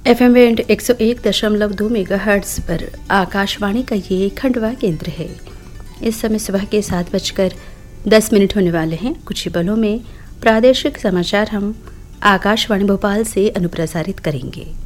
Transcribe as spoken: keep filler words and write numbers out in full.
F M band एक सौ एक दशमलव दो मेगाहर्ट्ज पर आकाशवाणी का ये खंडवा केंद्र है। इस समय सुबह के सात बजकर दस मिनट होने वाले हैं। कुछ ही पलों में प्रादेशिक समाचार हम आकाशवाणी भोपाल से अनुप्रसारित करेंगे।